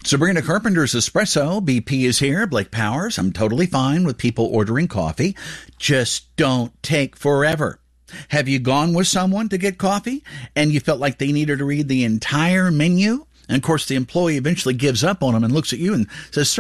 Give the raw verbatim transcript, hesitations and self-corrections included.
Sabrina Carpenter's Espresso. B P is here. Blake Powers. I'm totally fine with people ordering coffee. Just don't take forever. Have you gone with someone to get coffee and you felt like they needed to read the entire menu? And, of course, the employee eventually gives up on them and looks at you and says, "Sir,